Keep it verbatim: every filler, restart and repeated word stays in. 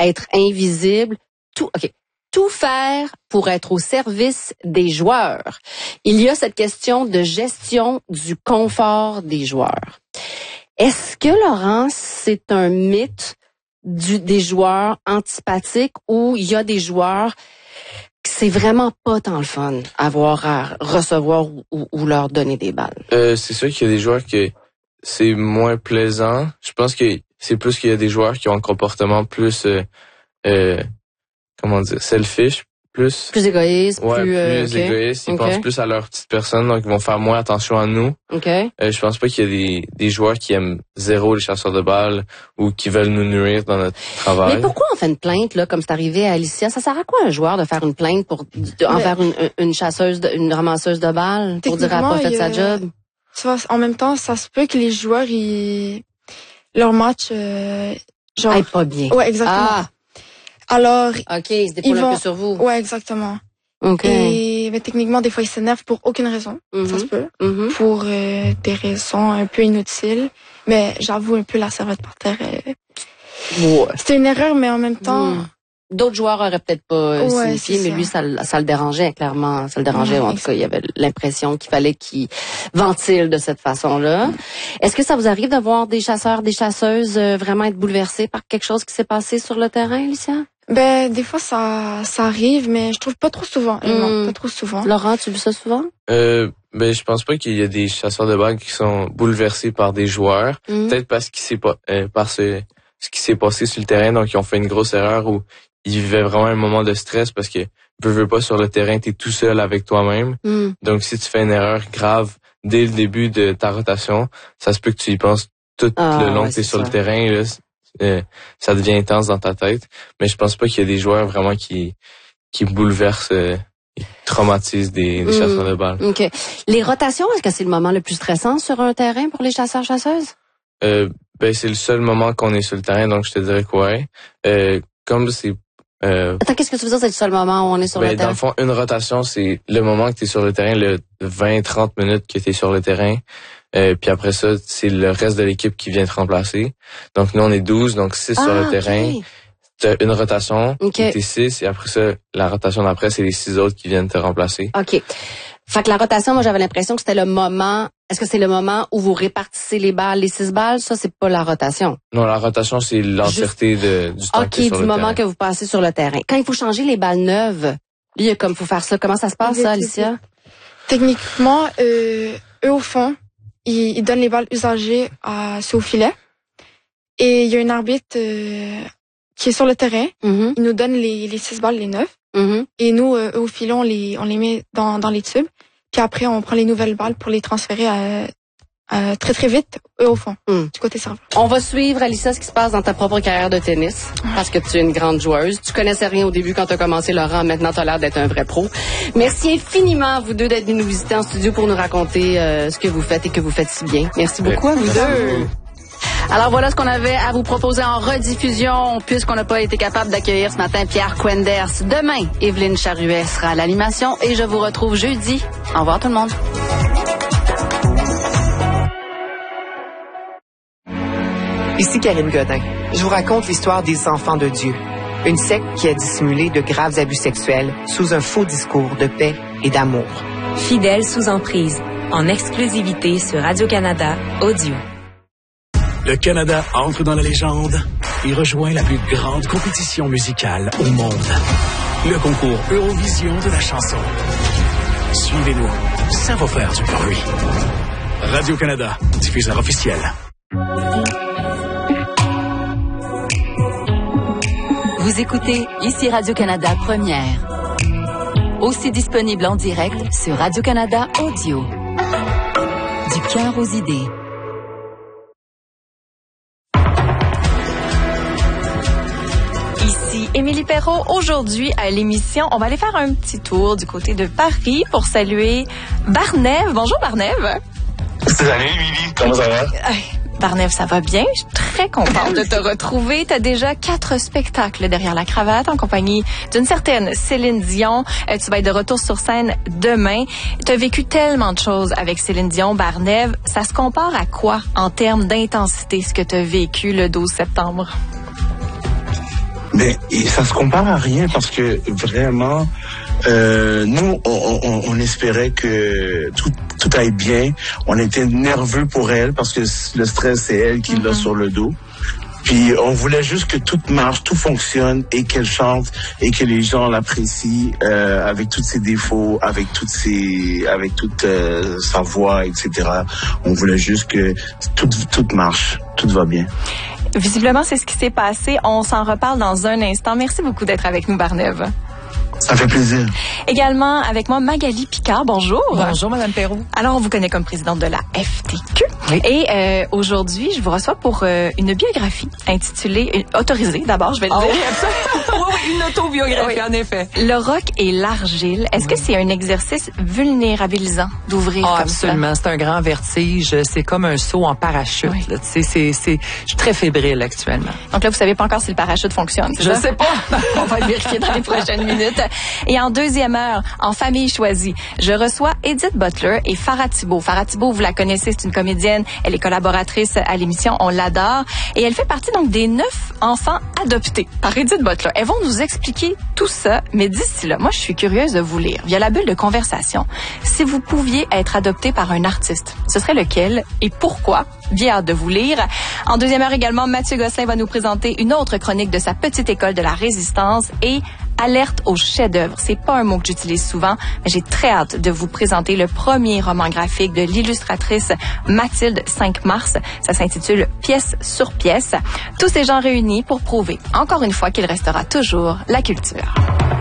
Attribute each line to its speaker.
Speaker 1: être invisible, tout, OK. Tout faire pour être au service des joueurs. Il y a cette question de gestion du confort des joueurs. Est-ce que, Laurent, c'est un mythe du, des joueurs antipathiques ou il y a des joueurs que c'est vraiment pas tant le fun avoir à recevoir ou, ou, ou leur donner des balles?
Speaker 2: Euh, c'est sûr qu'il y a des joueurs que c'est moins plaisant. Je pense que c'est plus qu'il y a des joueurs qui ont un comportement plus... Euh, euh, comment dire, selfish, plus...
Speaker 1: Plus égoïste,
Speaker 2: ouais,
Speaker 1: plus...
Speaker 2: plus
Speaker 1: euh, okay.
Speaker 2: égoïste. Ils
Speaker 1: okay.
Speaker 2: pensent plus à leur petite personne, donc ils vont faire moins attention à nous.
Speaker 1: Okay.
Speaker 2: Euh, je pense pas qu'il y a des, des joueurs qui aiment zéro les chasseurs de balles ou qui veulent nous nuire dans notre travail.
Speaker 1: Mais pourquoi on fait une plainte, là, comme c'est arrivé à Alicia? Ça sert à quoi un joueur de faire une plainte pour de, envers une, une chasseuse, de, une ramasseuse de balles, pour dire qu'elle n'a pas fait sa job?
Speaker 3: Tu vois, en même temps, ça se peut que les joueurs, ils... leur match, euh, genre...
Speaker 1: Aille pas bien.
Speaker 3: Ouais, exactement.
Speaker 1: Ah!
Speaker 3: Alors,
Speaker 1: OK, ils se dépoulent
Speaker 3: vont...
Speaker 1: un peu sur vous.
Speaker 3: Ouais, exactement.
Speaker 1: OK.
Speaker 3: Et mais techniquement, des fois, ils s'énervent pour aucune raison. Mm-hmm. Ça se peut.
Speaker 1: Mm-hmm.
Speaker 3: Pour euh, des raisons un peu inutiles. Mais j'avoue, un peu la serviette par terre. Euh... Ouais. C'était une erreur, mais en même temps...
Speaker 1: Mm. D'autres joueurs auraient peut-être pas
Speaker 3: ouais,
Speaker 1: signifié, mais
Speaker 3: ça.
Speaker 1: lui, ça, ça le dérangeait, clairement. Ça le dérangeait.
Speaker 3: Ouais,
Speaker 1: en tout cas, il y avait l'impression qu'il fallait qu'il ventile de cette façon-là. Mm. Est-ce que ça vous arrive de voir des chasseurs, des chasseuses euh, vraiment être bouleversés par quelque chose qui s'est passé sur le terrain, Alicia?
Speaker 3: Ben, des fois, ça, ça arrive, mais je trouve pas trop souvent. Mm. Non, pas trop souvent.
Speaker 1: Laurent, tu vis ça souvent?
Speaker 2: Euh, ben, je pense pas qu'il y a des chasseurs de balles qui sont bouleversés par des joueurs. Mm. Peut-être parce qu'il s'est pas, euh, par ce, ce qui s'est passé sur le terrain, donc ils ont fait une grosse erreur ou ils vivaient vraiment un moment de stress parce que veux, veux pas sur le terrain, t'es tout seul avec toi-même. Mm. Donc, si tu fais une erreur grave dès le début de ta rotation, ça se peut que tu y penses tout ah, le long ouais, que t'es sur ça. Le terrain, là. Euh, ça devient intense dans ta tête. Mais je pense pas qu'il y a des joueurs vraiment qui, qui bouleversent, euh, et traumatisent des, des mm. chasseurs de balles.
Speaker 1: OK. Les rotations, est-ce que c'est le moment le plus stressant sur un terrain pour les chasseurs-chasseuses?
Speaker 2: Euh, ben, c'est le seul moment qu'on est sur le terrain, donc je te dirais que ouais. Euh, comme c'est
Speaker 1: Euh, Attends, qu'est-ce que tu veux dire, c'est le seul moment où on est sur
Speaker 2: ben,
Speaker 1: le terrain?
Speaker 2: Dans le fond, une rotation, c'est le moment que tu es sur le terrain, le vingt à trente minutes que tu es sur le terrain. Euh, puis après ça, c'est le reste de l'équipe qui vient te remplacer. Donc, nous, on est douze, donc six ah, sur le okay. terrain. Tu as une rotation, okay. tu es six, et après ça, la rotation d'après, c'est les six autres qui viennent te remplacer.
Speaker 1: OK. Fait que la rotation, moi, j'avais l'impression que c'était le moment... Est-ce que c'est le moment où vous répartissez les balles, les six balles? Ça, c'est pas la rotation.
Speaker 2: Non, la rotation, c'est l'entièreté Juste... de, du temps
Speaker 1: okay,
Speaker 2: que tu es sur
Speaker 1: du
Speaker 2: le
Speaker 1: moment
Speaker 2: terrain.
Speaker 1: que vous passez sur le terrain. Quand il faut changer les balles neuves, il y a comme faut faire ça. Comment ça se passe, ça, Alicia?
Speaker 3: Techniquement, euh, eux, au fond, ils, ils donnent les balles usagées à ceux au filet. Et il y a un arbitre euh, qui est sur le terrain. Mm-hmm. Il nous donne les, les six balles, les neuf. Mm-hmm. Et nous, euh, au filet, on les, on les met dans, dans les tubes. Puis après, on prend les nouvelles balles pour les transférer à, à très très vite eux au fond, mm. du côté serveur.
Speaker 1: On va suivre, Alicia, ce qui se passe dans ta propre carrière de tennis, parce que tu es une grande joueuse. Tu connaissais rien au début quand tu as commencé, Laurent. Maintenant, tu as l'air d'être un vrai pro. Merci infiniment, vous deux, d'être venus nous visiter en studio pour nous raconter euh, ce que vous faites et que vous faites si bien. Merci beaucoup à vous deux. Alors voilà ce qu'on avait à vous proposer en rediffusion, puisqu'on n'a pas été capable d'accueillir ce matin Pierre Quenders. Demain, Evelyne Charuet sera à l'animation et je vous retrouve jeudi. Au revoir tout le monde.
Speaker 4: Ici Karine Godin. Je vous raconte l'histoire des enfants de Dieu. Une secte qui a dissimulé de graves abus sexuels sous un faux discours de paix et d'amour.
Speaker 5: Fidèles sous emprise, en exclusivité sur Radio-Canada Audio.
Speaker 6: Le Canada entre dans la légende et rejoint la plus grande compétition musicale au monde. Le concours Eurovision de la chanson. Suivez-nous, ça va faire du bruit. Radio-Canada, diffuseur officiel.
Speaker 7: Vous écoutez ici Radio-Canada Première. Aussi disponible en direct sur Radio-Canada Audio. Du cœur aux idées.
Speaker 8: Ici Émilie Perrault. Aujourd'hui, à l'émission, on va aller faire un petit tour du côté de Paris pour saluer Barnève. Bonjour Barnève.
Speaker 9: Salut Émilie, comment ça va?
Speaker 8: Barnève, ça va bien. Je suis très contente de te retrouver. Tu as déjà quatre spectacles derrière la cravate en compagnie d'une certaine Céline Dion. Euh, tu vas être de retour sur scène demain. Tu as vécu tellement de choses avec Céline Dion, Barnève. Ça se compare à quoi en termes d'intensité, ce que tu as vécu le douze septembre?
Speaker 10: Mais et ça se compare à rien parce que vraiment, euh, nous, on, on, on espérait que tout, tout aille bien. On était nerveux pour elle parce que le stress, c'est elle qui mm-hmm. l'a sur le dos. Puis on voulait juste que tout marche, tout fonctionne et qu'elle chante et que les gens l'apprécient euh, avec tous ses défauts, avec toutes ses, avec toute euh, sa voix, et cetera. On voulait juste que tout, tout marche, tout va bien.
Speaker 8: Visiblement, c'est ce qui s'est passé. On s'en reparle dans un instant. Merci beaucoup d'être avec nous, Barnève.
Speaker 10: Ça fait plaisir.
Speaker 8: Également avec moi, Magali Picard. Bonjour.
Speaker 11: Bonjour, Madame Perrault.
Speaker 8: Alors, on vous connaît comme présidente de la F T Q. Oui. Et euh, aujourd'hui, je vous reçois pour euh, une biographie intitulée, euh, autorisée d'abord, je vais le
Speaker 11: oh,
Speaker 8: dire.
Speaker 11: Oui, absolument. Oui, oui, une autobiographie, oui. En effet.
Speaker 8: Le roc et l'argile. Est-ce oui. que c'est un exercice vulnérabilisant d'ouvrir
Speaker 11: oh,
Speaker 8: comme
Speaker 11: absolument.
Speaker 8: ça?
Speaker 11: C'est un grand vertige. C'est comme un saut en parachute. Oui. Là. C'est, c'est, c'est, je suis très fébrile actuellement.
Speaker 8: Donc là, vous savez pas encore si le parachute fonctionne.
Speaker 11: Je
Speaker 8: ça?
Speaker 11: sais pas.
Speaker 8: On va le vérifier dans les prochaines minutes. Et en deuxième heure, en famille choisie, je reçois Edith Butler et Farah Thibault. Farah Thibault, vous la connaissez, c'est une comédienne. Elle est collaboratrice à l'émission, on l'adore. Et elle fait partie donc des neuf enfants adoptés par Edith Butler. Elles vont nous expliquer tout ça, mais d'ici là, moi, je suis curieuse de vous lire, via la bulle de conversation, si vous pouviez être adopté par un artiste, ce serait lequel et pourquoi? Bien hâte de vous lire. En deuxième heure également, Mathieu Gosselin va nous présenter une autre chronique de sa petite école de la Résistance et alerte au chef-d'œuvre. C'est pas un mot que j'utilise souvent, mais j'ai très hâte de vous présenter le premier roman graphique de l'illustratrice Mathilde cinq mars. Ça s'intitule Pièce sur pièce. Tous ces gens réunis pour prouver, encore une fois, qu'il restera toujours la culture.